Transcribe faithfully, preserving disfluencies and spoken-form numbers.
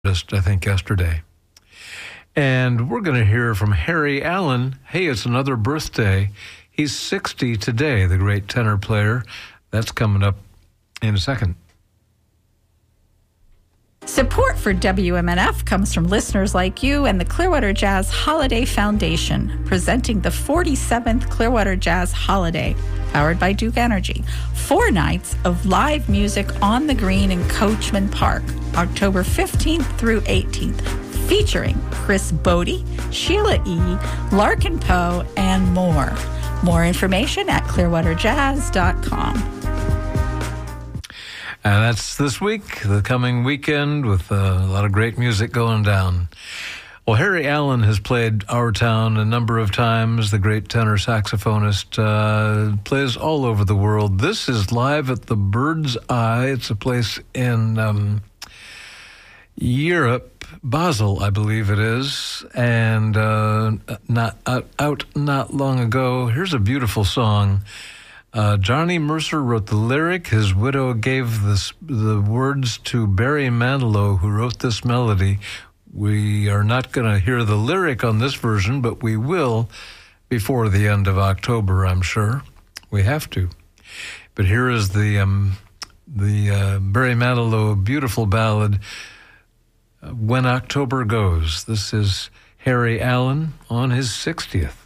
just, I think, yesterday. And we're going to hear from Harry Allen. Hey, it's another birthday. He's sixty today, the great tenor player. That's coming up in a second. Support for W M N F comes from listeners like you and the Clearwater Jazz Holiday Foundation, presenting the forty-seventh Clearwater Jazz Holiday, powered by Duke Energy. Four nights of live music on the green in Coachman Park, October fifteenth through eighteenth, featuring Chris Bodie, Sheila E., Larkin Poe, and more. More information at clearwater jazz dot com. And that's this week, the coming weekend, with uh, a lot of great music going down. Well, Harry Allen has played our town a number of times. The great tenor saxophonist uh, plays all over the world. This is live at the Bird's Eye. It's a place in um, Europe, Basel, I believe it is, and uh, not out, out not long ago. Here's a beautiful song. Uh, Johnny Mercer wrote the lyric. His widow gave this, the words to Barry Manilow, who wrote this melody. We are not going to hear the lyric on this version, but we will before the end of October, I'm sure. We have to. But here is the um, the uh, Barry Manilow beautiful ballad, When October Goes. This is Harry Allen on his sixtieth.